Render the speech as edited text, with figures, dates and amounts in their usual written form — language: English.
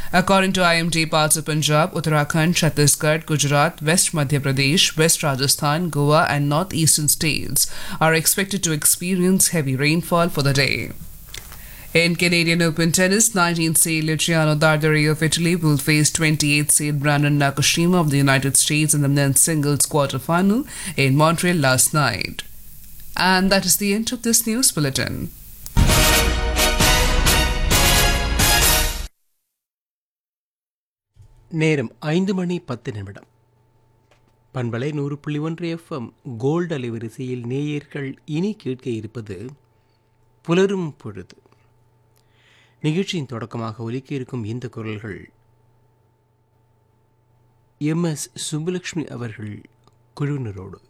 According to IMD, parts of Punjab, Uttarakhand, Chhattisgarh, Gujarat, West Madhya Pradesh, West Rajasthan, Goa, and northeastern states are expected to experience heavy rainfall for the day. In Canadian Open tennis, 19th-seed Luciano Darderi of Italy will face 28th-seed Brandon Nakashima of the United States in the men's singles quarter-final in Montreal last night. And that is the end of this news bulletin. நேரம் 5:10 பண்பலை 100.1 FM gold அலைவரிசையில் நேயர்கள் இனி கேட்க இருப்பது புலரும் பொழுது. நிகழ்ச்சியின் தொடக்கமாக ஒலிக்க இருக்கும் இந்த குரல்கள் MS சுப்புலட்சுமி அவர்கள் குழுவினரோடு.